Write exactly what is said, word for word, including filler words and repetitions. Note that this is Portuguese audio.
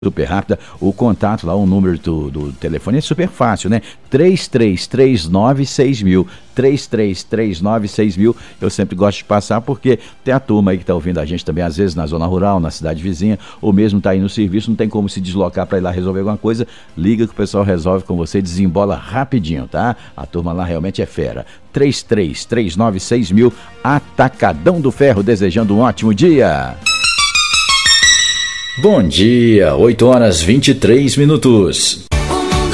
super rápida, o contato lá, o número do, do telefone é super fácil, né? três três três nove seis mil, três três três nove seis mil. Eu sempre gosto de passar porque tem a turma aí que tá ouvindo a gente também, às vezes na zona rural, na cidade vizinha, ou mesmo tá aí no serviço, não tem como se deslocar para ir lá resolver alguma coisa, liga que o pessoal resolve com você, desembola rapidinho, tá? A turma lá realmente é fera. três três três nove seis mil, Atacadão do Ferro, desejando um ótimo dia. Bom dia, oito horas e vinte e três minutos.